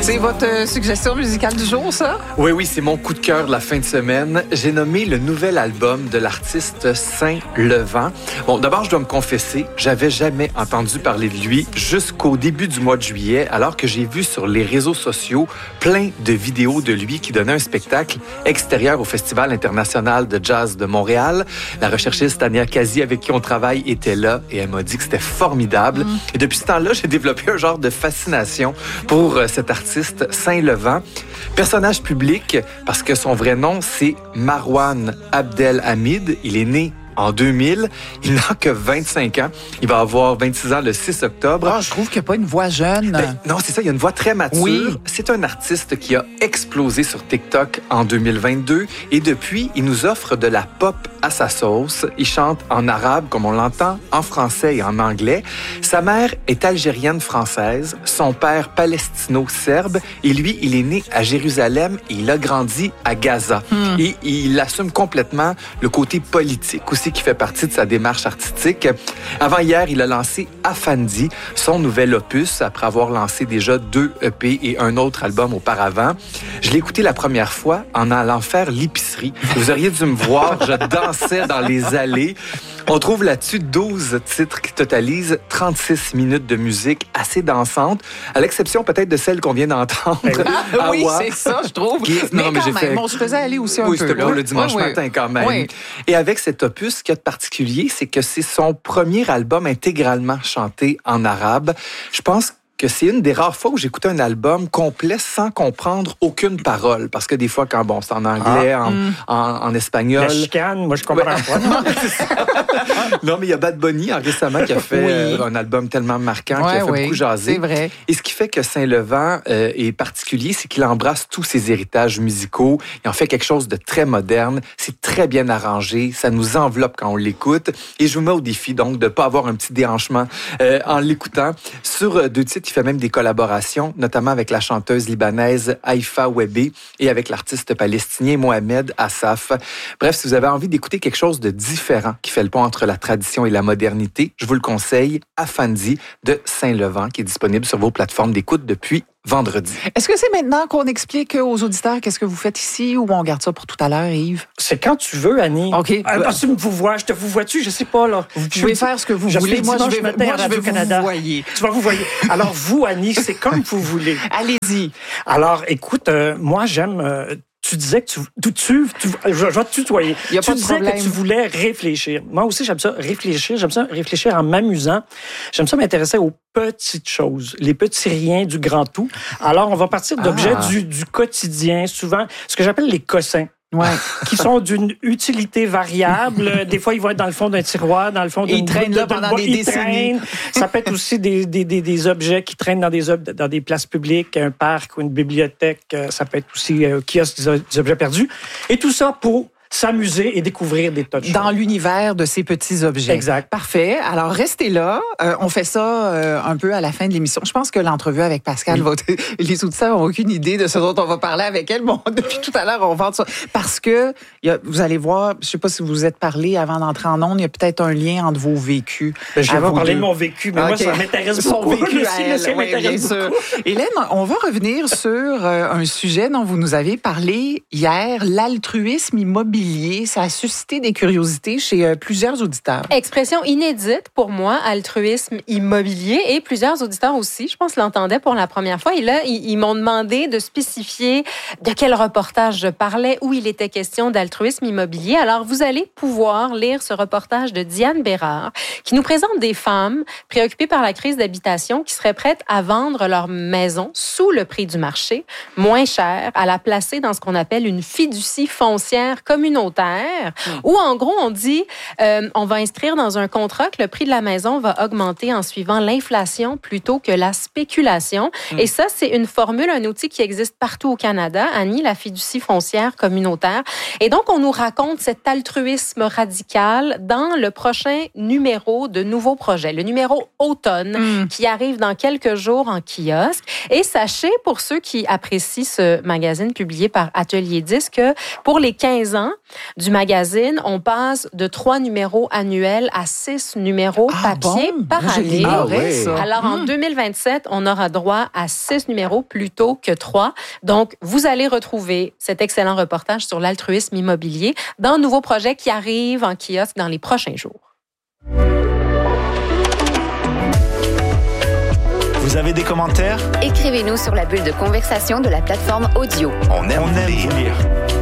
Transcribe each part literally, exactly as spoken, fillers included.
C'est votre euh, suggestion musicale du jour, ça? Oui, oui, c'est mon coup de cœur de la fin de semaine. J'ai nommé le nouvel album de l'artiste Saint-Levant. Bon, d'abord, je dois me confesser, j'avais jamais entendu parler de lui jusqu'au début du mois de juillet, alors que j'ai vu sur les réseaux sociaux plein de vidéos de lui qui donnait un spectacle extérieur au Festival international de jazz de Montréal. La recherchiste Tania Kazi, avec qui on travaille, était là et elle m'a dit que c'était formidable. Mm. Et depuis ce temps-là, j'ai développé un genre de fascination pour euh, cet artiste Saint-Levant. Personnage public, parce que son vrai nom, c'est Marwan Abdelhamid. Il est né en deux mille. Il n'a que vingt-cinq ans. Il va avoir vingt-six ans le six octobre. Oh, je trouve qu'il n'y a pas une voix jeune. Ben, non, c'est ça. Il y a une voix très mature. Oui. C'est un artiste qui a explosé sur TikTok en deux mille vingt-deux. Et depuis, il nous offre de la pop à sa sauce. Il chante en arabe, comme on l'entend, en français et en anglais. Sa mère est algérienne-française. Son père, palestino-serbe. Et lui, il est né à Jérusalem et il a grandi à Gaza. Hmm. Et il assume complètement le côté politique aussi, qui fait partie de sa démarche artistique. Avant hier, il a lancé Afandi, son nouvel opus, après avoir lancé déjà deux E P et un autre album auparavant. Je l'ai écouté la première fois en allant faire l'épicerie. Vous auriez dû me voir, je dansais dans les allées. On trouve là-dessus douze titres qui totalisent trente-six minutes de musique assez dansante, à l'exception peut-être de celle qu'on vient d'entendre. Ah, oui, c'est ça, je trouve. Qui... Mais, non, mais quand j'ai même, fait... on se faisait aller aussi un oui, peu. Oui, c'était pour le dimanche oui, matin quand même. Oui. Et avec cet opus, ce qu'il y a de particulier, c'est que c'est son premier album intégralement chanté en arabe. Je pense que c'est une des rares fois où j'écoutais un album complet sans comprendre aucune parole. Parce que des fois, quand bon, c'est en anglais, ah, en, mm. en, en espagnol... La chicane, moi, je comprends ouais. pas. Non, non, mais il y a Bad Bunny en récemment qui a fait oui. euh, un album tellement marquant, ouais, qui a fait oui, beaucoup jaser. C'est vrai. Et ce qui fait que Saint-Levant euh, est particulier, c'est qu'il embrasse tous ses héritages musicaux. Il en fait quelque chose de très moderne. C'est très bien arrangé. Ça nous enveloppe quand on l'écoute. Et je vous mets au défi, donc, de ne pas avoir un petit déhanchement euh, en l'écoutant. Sur euh, deux titres, il fait même des collaborations, notamment avec la chanteuse libanaise Haïfa Webé et avec l'artiste palestinien Mohamed Assaf. Bref, si vous avez envie d'écouter quelque chose de différent qui fait le pont entre la tradition et la modernité, je vous le conseille, Afandi de Saint-Levant, qui est disponible sur vos plateformes d'écoute depuis vendredi. Est-ce que c'est maintenant qu'on explique aux auditeurs qu'est-ce que vous faites ici ou on garde ça pour tout à l'heure, Yves? C'est quand tu veux, Annie. OK. Ah, tu me vous vois, je te vous vois-tu, je sais pas, là. Vous pouvez faire ce que vous voulez. Moi, je vais, matin moi, à je vais Radio-Canada. vous voyez. Tu vas vous voyez. Alors, vous, Annie, c'est comme vous voulez. Allez-y. Alors, écoute, euh, moi, j'aime... Euh, Tu disais que tu... tu, tu, tu je, je vais te tutoyer. Y a tu pas de disais problème. que tu voulais réfléchir. Moi aussi, j'aime ça réfléchir. J'aime ça réfléchir en m'amusant. J'aime ça m'intéresser aux petites choses, les petits riens du grand tout. Alors, on va partir d'objets ah. du, du quotidien, souvent ce que j'appelle les cossins. Ouais. qui sont d'une utilité variable. Des fois, ils vont être dans le fond d'un tiroir, dans le fond d'une... Ils traînent là pendant des décennies. Ça peut être aussi des, des, des, des objets qui traînent dans des, dans des places publiques, un parc ou une bibliothèque. Ça peut être aussi un kiosque, des objets perdus. Et tout ça pour s'amuser et découvrir des tas de choses. Dans l'univers de ces petits objets. Exact. Parfait. Alors, restez là. Euh, on fait ça euh, un peu à la fin de l'émission. Je pense que l'entrevue avec Pascal, oui. va t- les auditeurs n'ont aucune idée de ce dont on va parler avec elle. Bon, depuis tout à l'heure, on vend ça. Parce que, y a, vous allez voir, je ne sais pas si vous vous êtes parlé avant d'entrer en ondes, il y a peut-être un lien entre vos vécus. Ben, je vais pas parler de mon vécu, mais okay. moi, ça m'intéresse Son beaucoup. Vécu le à elle, sien oui, m'intéresse bien beaucoup. sûr. Hélène, on va revenir sur euh, un sujet dont vous nous avez parlé hier, l'altruisme immobilier. Ça a suscité des curiosités chez euh, plusieurs auditeurs. Expression inédite pour moi, altruisme immobilier, et plusieurs auditeurs aussi, je pense, l'entendaient pour la première fois. Et là, ils, ils m'ont demandé de spécifier de quel reportage je parlais, où il était question d'altruisme immobilier. Alors, vous allez pouvoir lire ce reportage de Diane Bérard, qui nous présente des femmes préoccupées par la crise d'habitation qui seraient prêtes à vendre leur maison sous le prix du marché, moins cher, à la placer dans ce qu'on appelle une fiducie foncière communautaire, mmh. où en gros, on dit, euh, on va inscrire dans un contrat que le prix de la maison va augmenter en suivant l'inflation plutôt que la spéculation. Mmh. Et ça, c'est une formule, un outil qui existe partout au Canada, Annie, la fiducie foncière communautaire. Et donc, on nous raconte cet altruisme radical dans le prochain numéro de Nouveaux projets, le numéro automne, mmh. qui arrive dans quelques jours en kiosque. Et sachez, pour ceux qui apprécient ce magazine publié par Atelier dix, que pour les quinze ans, du magazine, on passe de trois numéros annuels à six numéros Ah, papier bon? par Moi, je année. l'ignorais, Ah, ça. Alors, en Hmm. deux mille vingt-sept, on aura droit à six numéros plutôt que trois. Donc, vous allez retrouver cet excellent reportage sur l'altruisme immobilier dans un nouveau projet qui arrive en kiosque dans les prochains jours. Vous avez des commentaires? Écrivez-nous sur la bulle de conversation de la plateforme audio. On aime, On aime vous lire.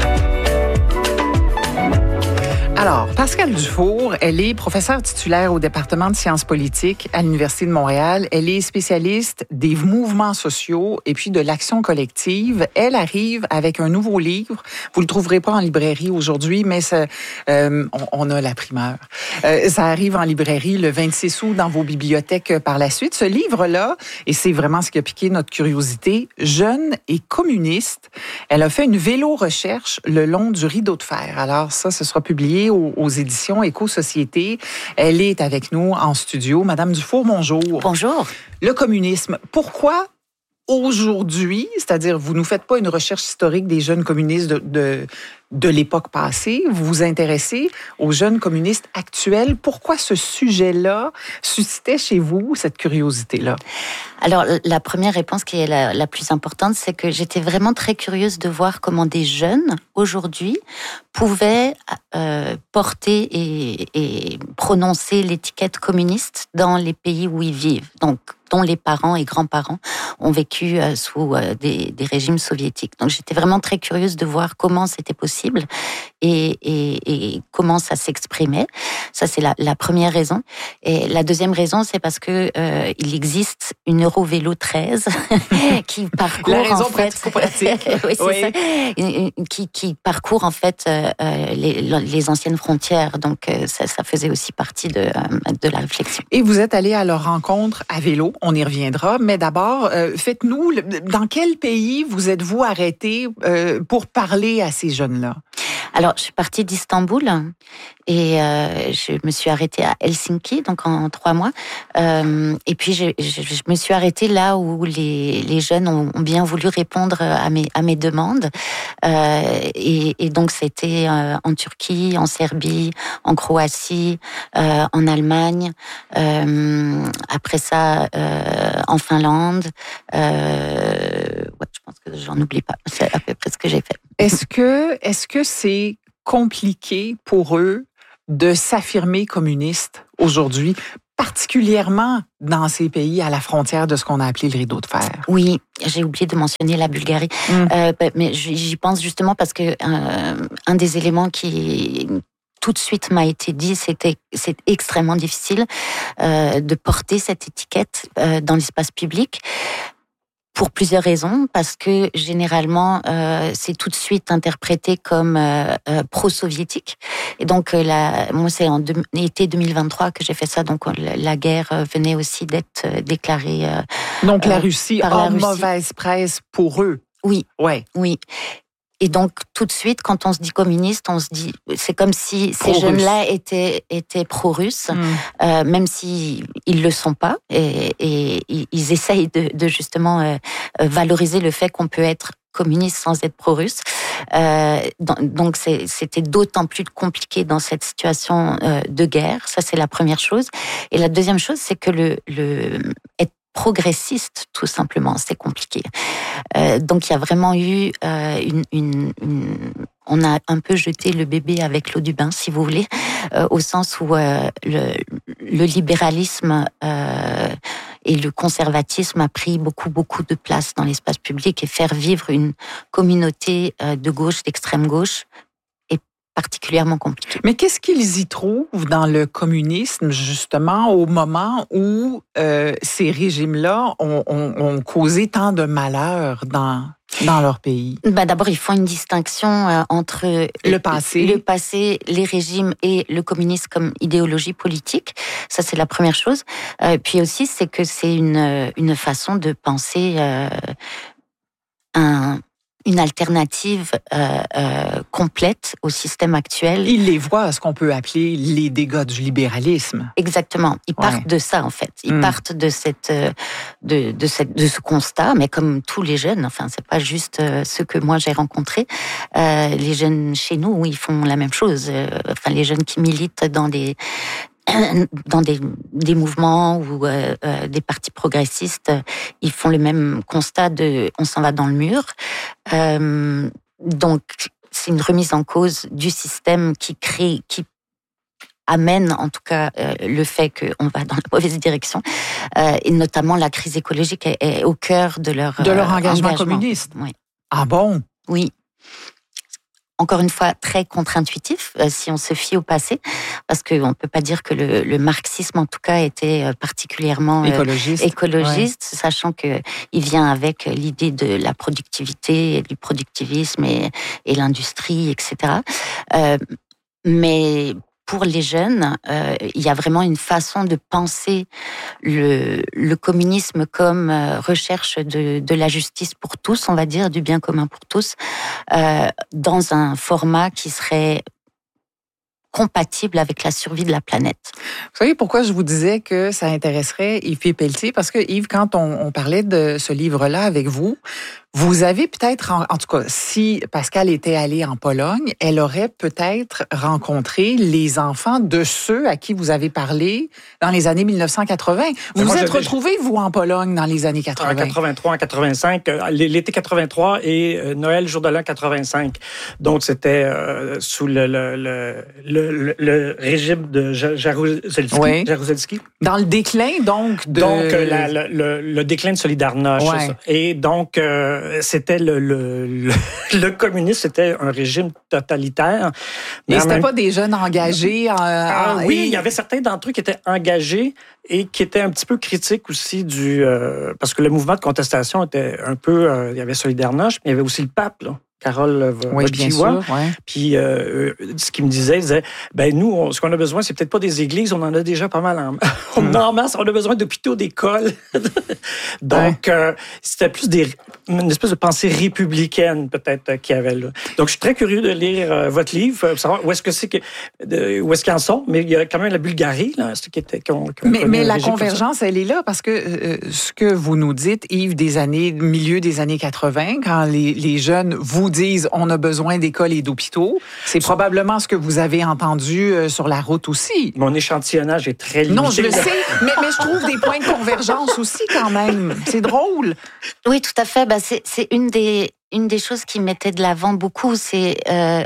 Alors, Pascale Dufour, elle est professeure titulaire au département de sciences politiques à l'Université de Montréal. Elle est spécialiste des mouvements sociaux et puis de l'action collective. Elle arrive avec un nouveau livre. Vous le trouverez pas en librairie aujourd'hui, mais ça, euh, on, on a la primeur. Euh, ça arrive en librairie le vingt-six août dans vos bibliothèques par la suite. Ce livre-là, et c'est vraiment ce qui a piqué notre curiosité, Jeune et communiste. Elle a fait une vélo-recherche le long du rideau de fer. Alors ça, ce sera publié aux, aux éditions Éco-Société. Elle est avec nous en studio. Madame Dufour, bonjour. Bonjour. Le communisme, pourquoi aujourd'hui, c'est-à-dire vous nous faites pas une recherche historique des jeunes communistes de, de, de l'époque passée, vous vous intéressez aux jeunes communistes actuels. Pourquoi ce sujet-là suscitait chez vous cette curiosité-là? Alors, la première réponse qui est la, la plus importante, c'est que j'étais vraiment très curieuse de voir comment des jeunes, aujourd'hui, pouvaient euh, porter et, et prononcer l'étiquette communiste dans les pays où ils vivent, donc dont les parents et grands-parents ont vécu euh, sous euh, des, des régimes soviétiques. Donc, j'étais vraiment très curieuse de voir comment c'était possible et, et, et comment ça s'exprimait. Ça, c'est la, la première raison. Et la deuxième raison, c'est parce que euh, il existe une Eurovélo treize qui parcourt la raison en fait, pratico-pratique. oui, c'est Oui. ça, qui, qui parcourt en fait euh, les, les anciennes frontières. Donc, euh, ça, ça faisait aussi partie de, de la réflexion. Et vous êtes allé à leur rencontre à vélo, on y reviendra, mais d'abord, euh, faites-nous, le- dans quel pays vous êtes-vous arrêté euh, pour parler à ces jeunes-là? Alors, je suis partie d'Istanbul et euh, je me suis arrêtée à Helsinki, donc en trois mois. Euh, et puis, je, je, je me suis arrêtée là où les, les jeunes ont, ont bien voulu répondre à mes, à mes demandes. Euh, et, et donc, c'était euh, en Turquie, en Serbie, en Croatie, euh, en Allemagne. Euh, après ça, euh, en Finlande. Euh, ouais, je pense que j'en oublie pas. C'est à peu près ce que j'ai fait. Est-ce que, est-ce que c'est compliqué pour eux de s'affirmer communistes aujourd'hui, particulièrement dans ces pays à la frontière de ce qu'on a appelé le rideau de fer? Oui, j'ai oublié de mentionner la Bulgarie, Mm. euh, mais j'y pense justement parce que euh, un des éléments qui tout de suite m'a été dit, c'était c'est extrêmement difficile euh, de porter cette étiquette euh, dans l'espace public. Pour plusieurs raisons, parce que généralement euh, c'est tout de suite interprété comme euh, euh, pro-soviétique. Et donc euh, la, moi c'est en deux, été deux mille vingt-trois que j'ai fait ça. Donc la, la guerre euh, venait aussi d'être euh, déclarée. Euh, Donc la euh, Russie par la a Russie. mauvaise presse pour eux. Oui, Ouais. oui. Et donc tout de suite, quand on se dit communiste, on se dit c'est comme si ces Pro-russe. jeunes-là étaient étaient pro-russes. Mm. Euh, même si ils le sont pas, et, et ils essayent de, de justement euh, valoriser le fait qu'on peut être communiste sans être pro-russe. Euh, donc c'est, c'était d'autant plus compliqué dans cette situation euh, de guerre. Ça, c'est la première chose. Et la deuxième chose, c'est que le, le être progressiste, tout simplement, c'est compliqué. Euh, donc il y a vraiment eu euh, une, une, une on a un peu jeté le bébé avec l'eau du bain, si vous voulez, euh, au sens où euh, le, le libéralisme euh, et le conservatisme a pris beaucoup, beaucoup de place dans l'espace public, et faire vivre une communauté euh, de gauche, d'extrême gauche, est particulièrement compliqué. Mais qu'est-ce qu'ils y trouvent dans le communisme, justement, au moment où euh, ces régimes-là ont, ont, ont causé tant de malheur dans, dans leur pays? Bah d'abord, ils font une distinction euh, entre Le passé. le passé, les régimes et le communisme comme idéologie politique. Ça, c'est la première chose. Euh, puis aussi, c'est que c'est une, une façon de penser euh, un... une alternative euh, euh, complète au système actuel. Ils les voient à ce qu'on peut appeler les dégâts du libéralisme. Exactement. Ils partent ouais. de ça, en fait. Ils mm. partent de cette, de, de cette, de ce constat, mais comme tous les jeunes, enfin, c'est pas juste ceux que moi j'ai rencontrés. Euh, les jeunes chez nous, ils font la même chose. Enfin, les jeunes qui militent dans des dans des, des mouvements ou euh, euh, des partis progressistes, euh, ils font le même constat de on s'en va dans le mur. Euh, donc, c'est une remise en cause du système qui crée, qui amène en tout cas euh, le fait qu'on va dans la mauvaise direction, euh, et notamment la crise écologique est, est au cœur de leur de leur euh, engagement, engagement communiste. Oui. Ah bon? Oui. Encore une fois, très contre-intuitif, euh, si on se fie au passé, parce qu'on ne peut pas dire que le, le marxisme, en tout cas, était particulièrement euh, écologiste, écologiste ouais. sachant qu'il vient avec l'idée de la productivité, et du productivisme et, et l'industrie, et cetera. Euh, mais pour les jeunes, euh, il y a vraiment une façon de penser le, le communisme comme euh, recherche de, de la justice pour tous, on va dire, du bien commun pour tous, euh, dans un format qui serait compatible avec la survie de la planète. Vous savez pourquoi je vous disais que ça intéresserait Yves Pelletier? Parce que Yves, quand on, on parlait de ce livre-là avec vous, vous avez peut-être, en, en tout cas, si Pascale était allée en Pologne, elle aurait peut-être rencontré les enfants de ceux à qui vous avez parlé dans les années mille neuf cent quatre-vingt. Vous vous êtes retrouvés, vous, en Pologne dans les années quatre-vingt? En quatre-vingt-trois, en quatre-vingt-cinq, l'été quatre-vingt-trois et Noël, jour de l'an quatre-vingt-cinq. Donc, c'était euh, sous le, le, le, le, le régime de Jaruzelski. Oui. Jaruzelski. Dans le déclin, donc, de... Donc, la, le, le, le déclin de Solidarność. Ouais. Et donc, euh, c'était le, le, le, le communisme, c'était un régime totalitaire. Et c'était même... pas des jeunes engagés. Euh, ah, et... Oui, il y avait certains d'entre eux qui étaient engagés et qui étaient un petit peu critiques aussi du... Euh, parce que le mouvement de contestation était un peu... Euh, il y avait Solidarność, mais il y avait aussi le pape, là. Carole oui, bien sûr, ouais. Puis euh, ce qu'il me disait, il disait, ben nous, on, ce qu'on a besoin, c'est peut-être pas des églises, on en a déjà pas mal en, on mm. en masse, on a besoin d'hôpitaux, d'écoles. Donc, ouais. euh, c'était plus des, une espèce de pensée républicaine, peut-être, euh, qu'il y avait là. Donc, je suis très curieux de lire euh, votre livre, pour savoir où est-ce que c'est que, de, où est-ce qu'ils en sont, mais il y a quand même la Bulgarie, là, ce qui était... Qu'on, qu'on mais mais la convergence, elle est là, parce que euh, ce que vous nous dites, Yves, des années, milieu des années quatre-vingt, quand les, les jeunes vous disent on a besoin d'écoles et d'hôpitaux. C'est probablement ce que vous avez entendu sur la route aussi. Mon échantillonnage est très limité. Non, je le sais, mais, mais je trouve des points de convergence aussi quand même. C'est drôle. Oui, tout à fait. Ben, c'est, c'est une des, une des choses qui mettait de l'avant beaucoup. C'est... Euh,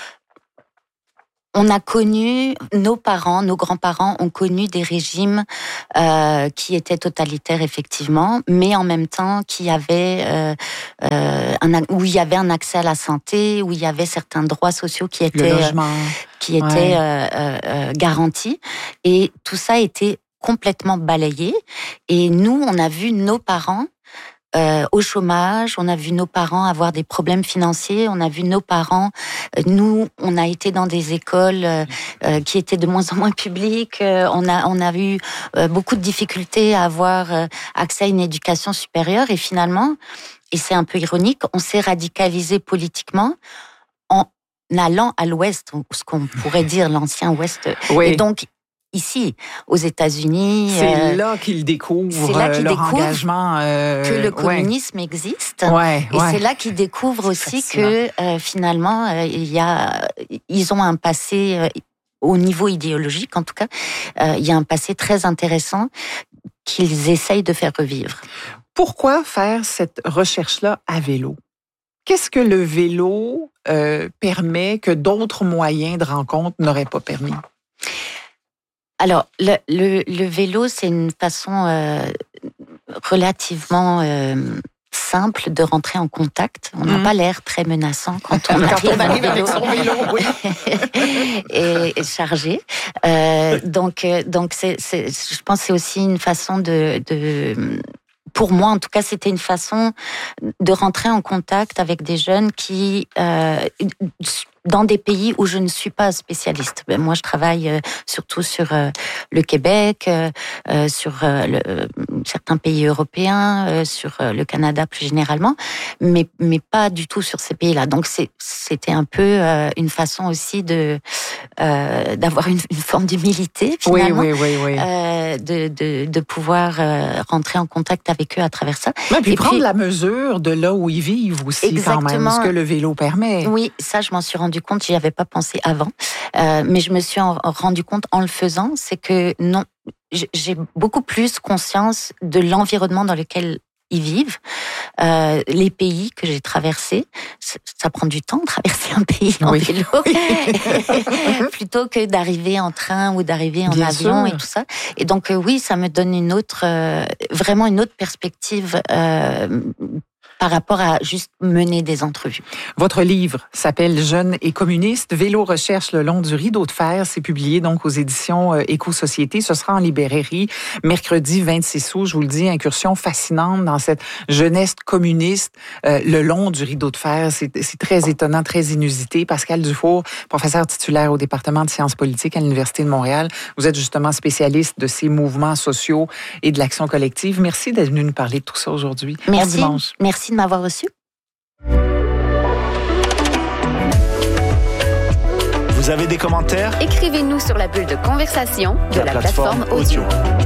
On a connu, nos parents, nos grands-parents ont connu des régimes euh, qui étaient totalitaires effectivement, mais en même temps qui avaient euh, euh, un, où il y avait un accès à la santé, où il y avait certains droits sociaux qui étaient Le logement. qui étaient ouais. euh, euh, garantis, et tout ça a été complètement balayé. Et nous, on a vu nos parents Euh, au chômage, on a vu nos parents avoir des problèmes financiers, on a vu nos parents, euh, nous, on a été dans des écoles euh, euh, qui étaient de moins en moins publiques, euh, on a on a eu euh, beaucoup de difficultés à avoir euh, accès à une éducation supérieure, et finalement, et c'est un peu ironique, on s'est radicalisé politiquement en allant à l'Ouest, ce qu'on pourrait dire l'ancien Ouest, oui. Et donc ici, aux États-Unis. C'est euh, là qu'ils découvrent c'est là qu'ils leur découvrent engagement. Euh, que le communisme ouais. existe. Ouais, et ouais. c'est là qu'ils découvrent aussi que euh, finalement, euh, il y a, ils ont un passé, euh, au niveau idéologique en tout cas, euh, il y a un passé très intéressant qu'ils essayent de faire revivre. Pourquoi faire cette recherche-là à vélo? Qu'est-ce que le vélo euh, permet que d'autres moyens de rencontre n'auraient pas permis? Alors, le, le, le vélo, c'est une façon euh, relativement euh, simple de rentrer en contact. On n'a mmh. pas l'air très menaçant quand on quand arrive, on arrive avec son vélo, oui. et, et chargé. Euh, donc, donc c'est, c'est, je pense que c'est aussi une façon de, de pour moi, en tout cas, c'était une façon de rentrer en contact avec des jeunes qui, euh, dans des pays où je ne suis pas spécialiste. Ben, moi, je travaille euh, surtout sur euh, le Québec, euh, euh, sur euh, le, euh, certains pays européens, euh, sur euh, le Canada plus généralement, mais mais pas du tout sur ces pays-là. Donc c'est c'était un peu euh, une façon aussi de euh, d'avoir une, une forme d'humilité finalement, oui, oui, oui, oui. Euh, de, de de pouvoir euh, rentrer en contact avec eux à travers ça. Ouais, puis Et prendre puis, la mesure de là où ils vivent aussi, quand même, ce que le vélo permet. Oui, ça, je m'en suis rendu compte, j'y avais pas pensé avant, euh, mais je me suis en, rendu compte en le faisant, c'est que non, j'ai beaucoup plus conscience de l'environnement dans lequel ils vivent, euh, les pays que j'ai traversés. Ça, ça prend du temps de traverser un pays en oui. vélo, plutôt que d'arriver en train ou d'arriver en Bien avion sûr. et tout ça. Et donc euh, oui, ça me donne une autre, euh, vraiment une autre perspective. Euh, par rapport à juste mener des entrevues. Votre livre s'appelle « Jeunes et communistes, vélo recherche le long du rideau de fer ». C'est publié donc aux éditions euh, Éco-Société. Ce sera en librairie mercredi vingt-six août. Je vous le dis, incursion fascinante dans cette jeunesse communiste euh, le long du rideau de fer. C'est, c'est très étonnant, très inusité. Pascal Dufour, professeur titulaire au département de sciences politiques à l'Université de Montréal. Vous êtes justement spécialiste de ces mouvements sociaux et de l'action collective. Merci d'être venu nous parler de tout ça aujourd'hui. Merci. Bon dimanche. Merci de m'avoir reçu. Vous avez des commentaires? Écrivez-nous sur la bulle de conversation de la, la plateforme, plateforme audio.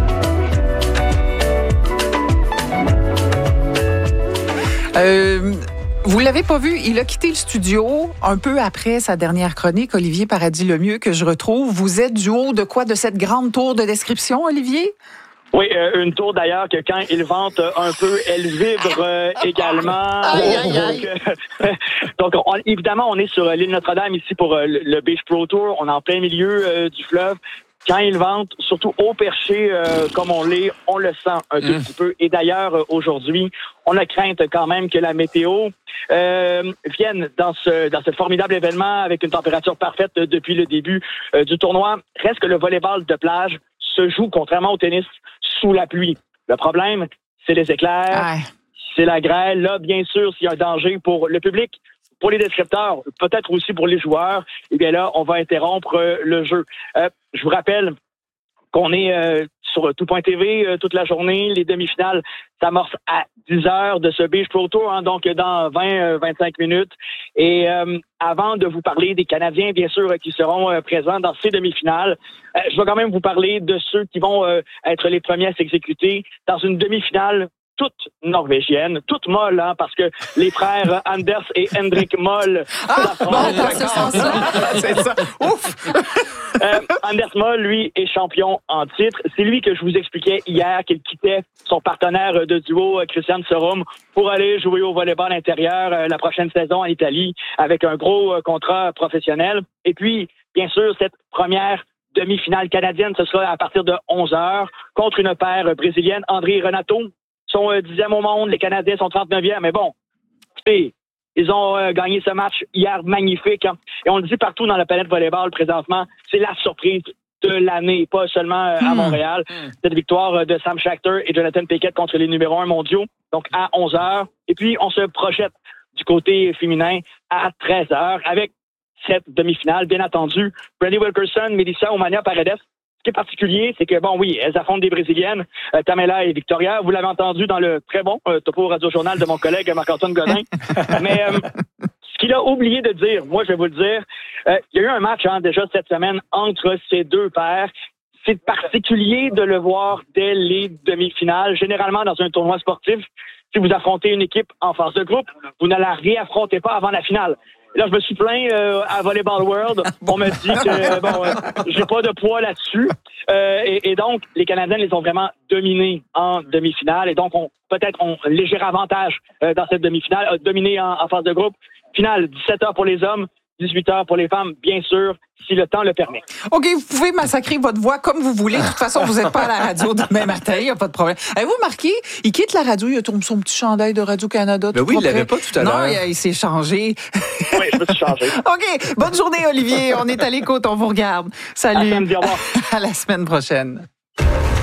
Euh, vous l'avez pas vu, il a quitté le studio un peu après sa dernière chronique, Olivier Paradis-Lemieux, que je retrouve. Vous êtes du haut de quoi? De cette grande tour de description, Olivier? Oui, euh, une tour d'ailleurs que quand il vente un peu, elle vibre euh, également. Aïe, aïe, aïe. Donc, euh, donc on, évidemment, on est sur l'île Notre-Dame ici pour euh, le, le Beach Pro Tour. On est en plein milieu euh, du fleuve. Quand il vente, surtout au perché euh, comme on l'est, on le sent un tout mmh. petit peu. Et d'ailleurs, euh, aujourd'hui, on a crainte quand même que la météo euh, vienne dans ce dans ce formidable événement avec une température parfaite euh, depuis le début euh, du tournoi. Reste que le volleyball de plage se joue, contrairement au tennis, sous la pluie. Le problème, c'est les éclairs, Ah. c'est la grêle. Là, bien sûr, s'il y a un danger pour le public, pour les descripteurs, peut-être aussi pour les joueurs, eh bien là, on va interrompre euh, le jeu. Euh, je vous rappelle qu'on est euh, sur Tout Point T V euh, toute la journée. Les demi-finales s'amorcent à dix heures de ce Beach Pro Tour, hein, donc dans vingt à vingt-cinq minutes. Et euh, avant de vous parler des Canadiens, bien sûr, qui seront euh, présents dans ces demi-finales, euh, je vais quand même vous parler de ceux qui vont euh, être les premiers à s'exécuter dans une demi-finale toute norvégienne, toute molle, hein, parce que les frères Anders et Hendrik Moll s'affrontent. Bon, dans ce sens-là, c'est ça. Ouf! Euh, Anders Moll, lui, est champion en titre. C'est lui que je vous expliquais hier qu'il quittait son partenaire de duo, Christian Sorum, pour aller jouer au volleyball intérieur euh, la prochaine saison en Italie avec un gros euh, contrat professionnel. Et puis, bien sûr, cette première demi-finale canadienne, ce sera à partir de onze heures contre une paire brésilienne, André et Renato. Sont euh, dixième au monde, les Canadiens sont trente-neuvième, mais bon, écoutez, ils ont euh, gagné ce match hier magnifique. Hein. Et on le dit partout dans la planète volleyball présentement, c'est la surprise de l'année, pas seulement euh, à Hmm. Montréal. Hmm. Cette victoire euh, de Sam Schachter et Jonathan Pickett contre les numéros un mondiaux, donc à onze heures. Et puis, on se projette du côté féminin à treize heures avec cette demi-finale, bien entendu. Brandy Wilkerson, Melissa Omania Paredes. Ce qui est particulier, c'est que, bon, oui, elles affrontent des Brésiliennes, euh, Tamela et Victoria. Vous l'avez entendu dans le très bon euh, topo radio-journal de mon collègue Marc-Antoine Godin. Mais euh, ce qu'il a oublié de dire, moi, je vais vous le dire, euh, il y a eu un match hein, déjà cette semaine entre ces deux paires. C'est particulier de le voir dès les demi-finales. Généralement, dans un tournoi sportif, si vous affrontez une équipe en phase de groupe, vous ne la réaffrontez pas avant la finale. Et là, je me suis plaint euh, à Volleyball World. On me dit que bon, euh, j'ai pas de poids là-dessus. Euh, et, et donc, les Canadiens les ont vraiment dominés en demi-finale. Et donc, on peut-être ont un léger avantage euh, dans cette demi-finale, euh, dominé en, en phase de groupe. Finale, dix-sept heures pour les hommes, dix-huit heures pour les femmes, bien sûr, si le temps le permet. OK, vous pouvez massacrer votre voix comme vous voulez. De toute façon, vous n'êtes pas à la radio demain matin, il n'y a pas de problème. Avez-vous remarqué, il quitte la radio, il a tourné son petit chandail de Radio-Canada. Ben oui, il l'avait pas tout à l'heure. Non, il, il s'est changé. Oui, je me suis changé. OK, bonne journée, Olivier. On est à l'écoute, on vous regarde. Salut. À samedi, au revoir. À la semaine prochaine.